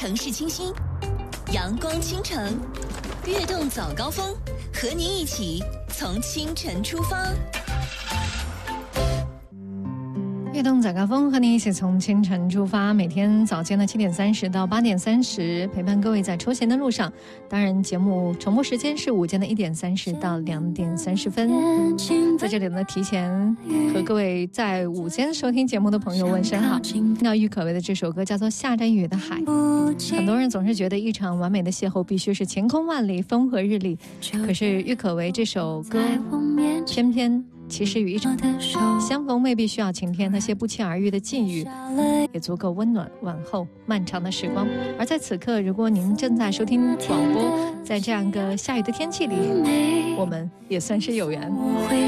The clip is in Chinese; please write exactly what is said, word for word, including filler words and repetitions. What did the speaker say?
城市清新，阳光倾城，跃动早高峰，和您一起从清晨出发。 跃动早高峰，和您一起从清晨出发，每天早间的七点三十到八点三十，陪伴各位在出行的路上。当然，节目重播时间是午间的一点三十到两点三十分。在这里呢，提前和各位在午间收听节目的朋友问声好。听到郁可唯的这首歌叫做《下着雨的海》，很多人总是觉得一场完美的邂逅必须是晴空万里、风和日丽，可是郁可唯这首歌偏偏其实与一场相逢未必需要晴天，那些不期而遇的际遇也足够温暖晚后漫长的时光。而在此刻，如果您正在收听广播，在这样一个下雨的天气里，我们也算是有缘。